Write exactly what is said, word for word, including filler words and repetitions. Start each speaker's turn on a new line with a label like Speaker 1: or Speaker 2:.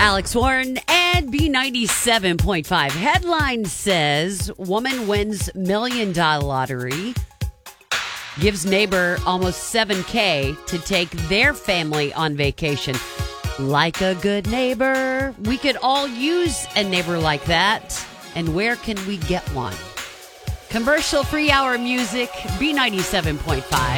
Speaker 1: Alex Warren and B ninety-seven point five. Headline says, woman wins million dollar lottery, gives neighbor almost seven K to take their family on vacation. Like a good neighbor. We could all use a neighbor like that. And where can we get one? Commercial free hour music, B ninety-seven point five.